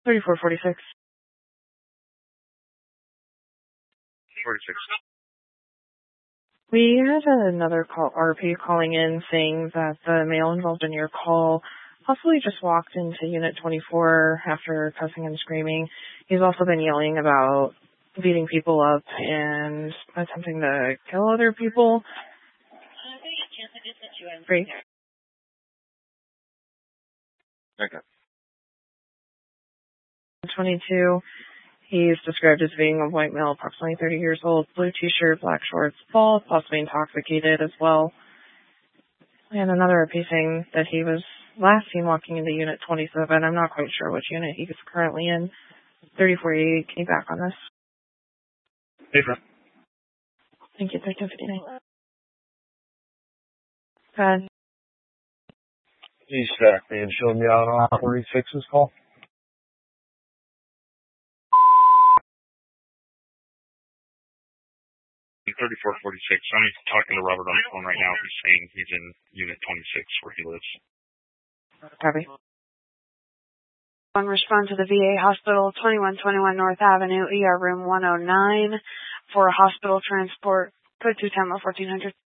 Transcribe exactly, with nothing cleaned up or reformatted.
thirty-four forty-six. forty-six. We had another call, R P calling in saying that the male involved in your call possibly just walked into Unit twenty-four after cussing and screaming. He's also been yelling about beating people up and attempting to kill other people. Great. Okay. twenty-two. He's described as being a white male, approximately thirty years old, blue t-shirt, black shorts, bald, possibly intoxicated as well. And another R P saying that he was last seen walking into Unit twenty-seven. I'm not quite sure which unit he is currently in. thirty-four eighty-eight, can you back on this? Hey, friend. Thank you, thirteen fifty-nine. Go ahead. He's stacked me and showed me out on forty-six's call. thirty-four forty-six. I'm talking to Robert on the phone right now. He's saying he's in Unit twenty-six where he lives. Copy. One respond to the V A hospital, twenty-one twenty-one North Avenue, E R room one oh nine for a hospital transport. Code two ten fourteen hundred.